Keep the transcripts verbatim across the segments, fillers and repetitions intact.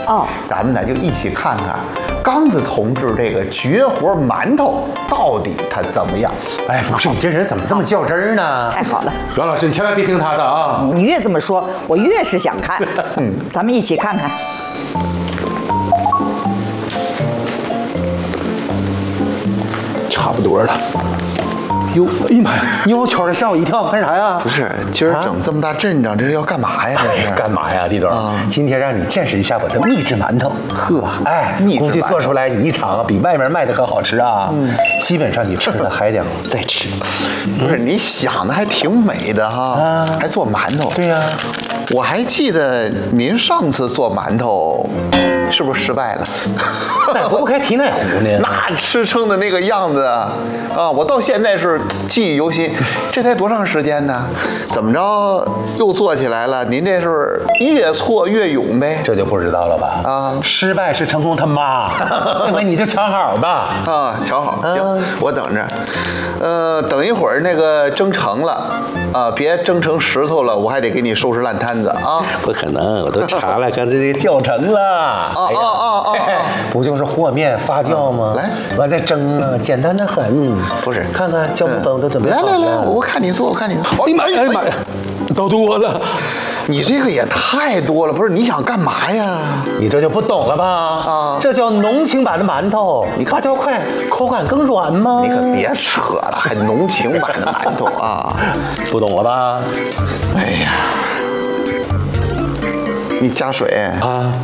哦， 咱们呢就一起看看刚子同志这个绝活馒头到底他怎么样。 哎，不是你这人怎么这么较真儿呢？ 太好了， 阮老师，你千万别听他的啊！ 你越这么说，我越是想看。嗯，咱们一起看看。 差不多了。哟，哎呀妈呀！鸟悄的，吓我一跳，干啥呀？ 不是，今儿整这么大阵仗，这是要干嘛呀？这是干嘛呀，李总？ 啊今天让你见识一下我的秘制馒头。 呵， 哎， 秘制估计馒头做出来你一尝啊，比外面卖的可好吃啊。嗯，基本上你吃了还得再吃。 不是你想的还挺美的哈， 啊还做馒头。 对呀、 我还记得您上次做馒头，是不是失败了？ 那不该提那壶呢？ 那吃撑的那个样子啊，我到现在是记忆犹新。这才多长时间呢？怎么着又做起来了？您这是越挫越勇呗？ 这就不知道了吧？ 啊失败是成功他妈，这回你就瞧好吧。 啊，瞧好，行， 嗯我等着。呃，等一会儿那个蒸成了，啊，别蒸成石头了，我还得给你收拾烂摊子啊。 不可能，我都查了，看这个教程了。啊啊啊啊啊！ 不就是和面发酵吗？ 来， 完再蒸啊，简单的很。 不是， 看看酵母粉我都准备好了。 来来来，我看你做，我看你做。 哎呀妈呀！哎呀妈呀！倒多了， 你这个也太多了，不是？你想干嘛呀？ 你这就不懂了吧？ 啊这叫浓情版的馒头， 你发酵快，口感更软吗？ 你可别扯了，还浓情版的馒头啊！ 不懂了吧？ 哎呀，你加水啊！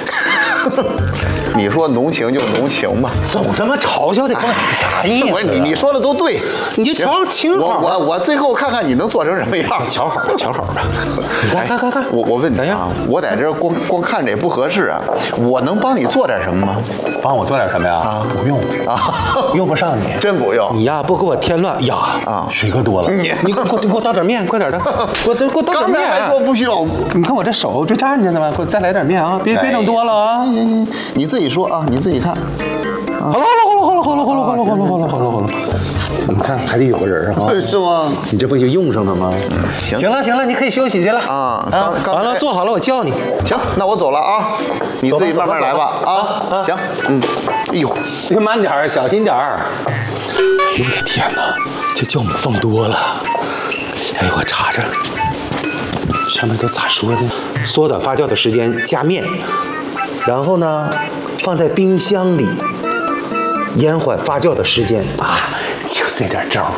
你说浓情就浓情吧， 总这么嘲笑的，啥意思？ 我你你说的都对， 你就瞧清我好。 我我最后看看你能做成什么样， 瞧好，瞧好吧。你看看看看， 我我问你怎样啊，我在这儿光光看着也不合适啊，我能帮你做点什么吗？ 帮我做点什么呀？ 啊不用啊， 用不上你， 真不用。 你呀不给我添乱呀啊水可多了。 你你给我给我给我倒点面，快点的，给我给我倒点刚才还面。 说不需要， 你看我这手这站着呢吗？给我再来点面啊！别别整多了啊！ 行行行，你自己说啊，你自己看。 好了好了好了好了好了好了好了好了好了好了好了，你看还得有个人啊！ 是吗？ 你这不就用上了吗？ 行行了行了，你可以休息去了啊刚刚完了做好了我叫你。 行，那我走了啊，你自己慢慢来吧啊。行，嗯，哎呦， 你慢点儿，小心点儿。哎呦我的天哪，这酵母放多了。哎，我查查，上面都咋说的？缩短发酵的时间，加面，然后呢，放在冰箱里，延缓发酵的时间啊，就这点招儿。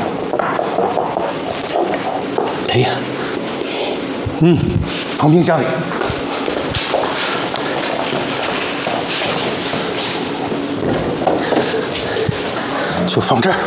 哎呀，嗯，放冰箱里。就放这儿。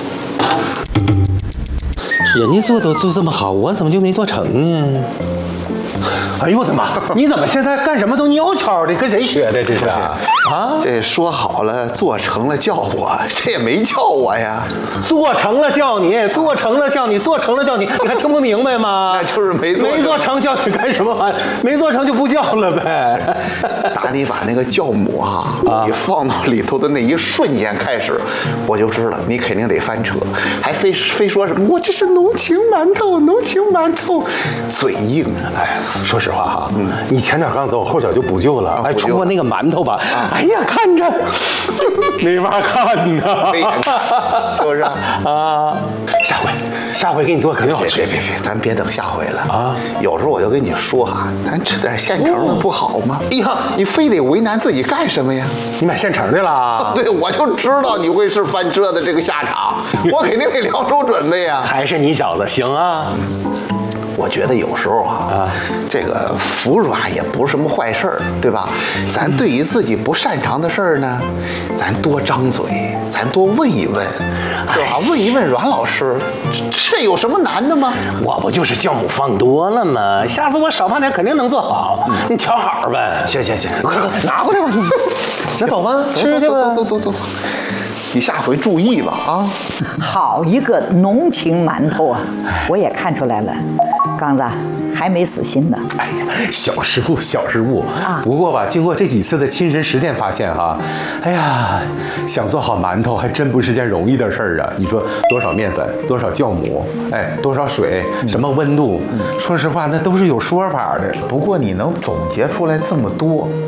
人家做都做这么好，我怎么就没做成呢？哎呦我的妈！你怎么现在干什么都蔫悄的，跟谁学的这是？啊？ 这说好了做成了叫我，这也没叫我呀。 做成了叫你，做成了叫你，做成了叫你，你还听不明白吗？ 那就是没做成没做成叫你干什么玩意儿？没做成就不叫了呗。 打你把那个酵母啊，你放到里头的那一瞬间开始，我就知道你肯定得翻车，还非非说什么我这是浓情馒头，浓情馒头，嘴硬。 哎，说实话哈，嗯，你前脚刚走，后脚就补救了。哎，冲过那个馒头吧，哎呀，看着没法看呐， 没眼看，是不是啊？下回下回给你做肯定好吃。 别别别，咱别等下回了啊！有时候我就跟你说啊，咱吃点现成的不好吗？哎呀，你非得为难自己干什么呀？ 你买现成的啦？ 对，我就知道你会是翻车的这个下场，我肯定得两手准备呀。 还是你小子行啊？ 我觉得有时候啊，啊这个服软也不是什么坏事儿，对吧？咱对于自己不擅长的事儿呢，咱多张嘴，咱多问一问，对吧？问一问阮老师，这有什么难的吗？ 我不就是酵母放多了吗？下次我少放点，肯定能做好。你调好呗。 行行行， 快快拿过来吧。那走吧，吃去吧。 走走走走走。你下回注意吧啊！ 好一个浓情馒头啊！我也看出来了，刚子还没死心呢。 哎呀，小失误，小失误啊！ 不过吧，经过这几次的亲身实践，发现哈，哎呀，想做好馒头还真不是件容易的事儿啊！你说多少面粉，多少酵母，哎，多少水，什么温度？说实话，那都是有说法的。 不过你能总结出来这么多，